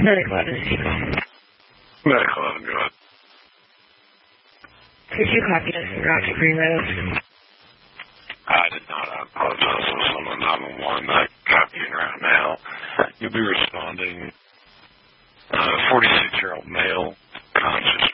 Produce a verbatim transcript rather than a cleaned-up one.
Medical Evidence People. Medical Evidence, go ahead. Could you copy this in Rocky Green Meadows? I did not. I apologize. I was on the nine one one. I'm copying right now. You'll be responding. Uh, forty-six-year-old male, conscious,